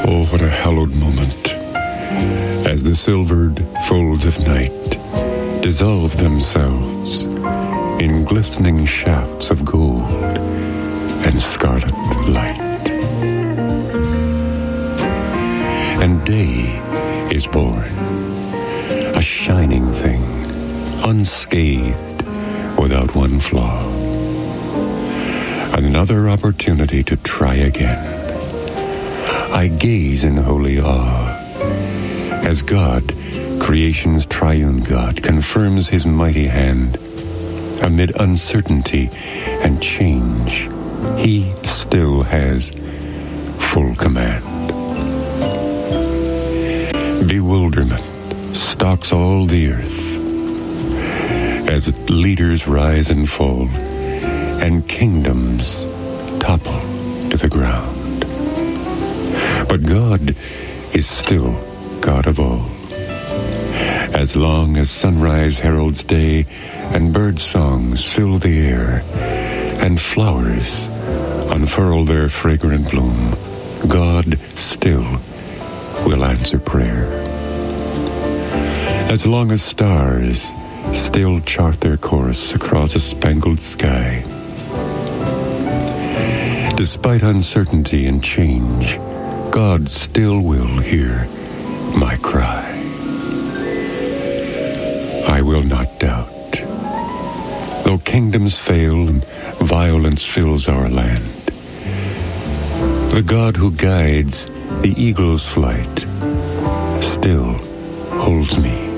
Oh, what a hallowed moment, as the silvered folds of night dissolve themselves in glistening shafts of gold and scarlet light. And day is born, a shining thing, unscathed, without one flaw. Another opportunity to try again. I gaze in holy awe as God, creation's triune God, confirms his mighty hand. Amid uncertainty and change, he still has full command. Bewilderment stalks all the earth as leaders rise and fall and kingdoms topple to the ground. But God is still God of all. As long as sunrise heralds day and bird songs fill the air and flowers unfurl their fragrant bloom, God still will answer prayer. As long as stars still chart their course across a spangled sky, despite uncertainty and change, God still will hear my cry. I will not doubt. Though kingdoms fail and violence fills our land, the God who guides the eagle's flight still holds me